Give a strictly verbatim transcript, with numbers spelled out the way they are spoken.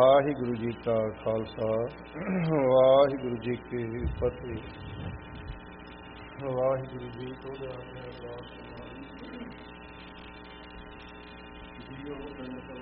ਵਾਹਿਗੁਰੂ ਜੀ ਕਾ ਖਾਲਸਾ ਵਾਹਿਗੁਰੂ ਜੀ ਕੀ ਫਤਿਹ। ਵਾਹਿਗੁਰੂ ਜੀ ਤੁਹਾਡਾ ਅਰਦਾਸ ਜੀਓ ਪਿੰਡ